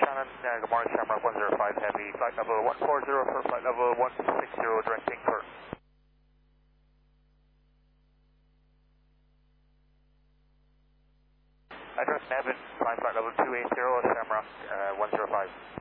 Shannon, good morning, Shamrock 105 Heavy, flight level 140 for flight level 160 directing Perth. Address Nevin, flight level 280, Shamrock 105.